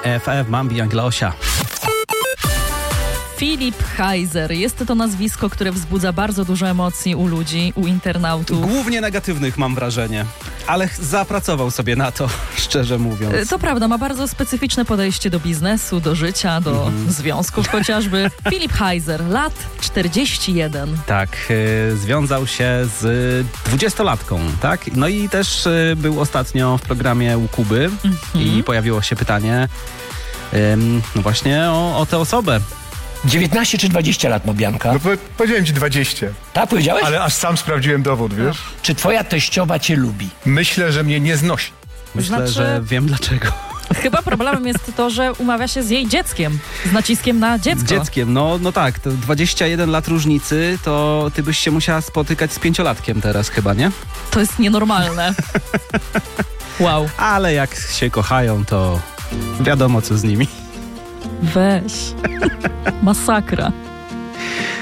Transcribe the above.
EFF, Mambi Anglosia. Filip Heiser. Jest to nazwisko, które wzbudza bardzo dużo emocji u ludzi, u internautów. Głównie negatywnych, mam wrażenie. Ale zapracował sobie na to, szczerze mówiąc. To prawda, ma bardzo specyficzne podejście do biznesu, do życia, do związków chociażby. Filip Heiser, lat 41. Tak, związał się z 20-latką, tak? No i też był ostatnio w programie u Kuby i pojawiło się pytanie no właśnie o tę osobę. 19 czy 20 lat ma Bianka? No powiedziałem ci 20. Tak powiedziałeś? Ale aż sam sprawdziłem dowód, wiesz? Czy twoja teściowa cię lubi? Myślę, że mnie nie znosi. Myślę, że wiem dlaczego. Chyba problemem jest to, że umawia się z jej dzieckiem. Z naciskiem na dziecko. Z dzieckiem, no tak. To 21 lat różnicy, to ty byś się musiała spotykać z 5-latkiem teraz chyba, nie? To jest nienormalne. Wow. Ale jak się kochają, to wiadomo co z nimi. Weź. Masakra.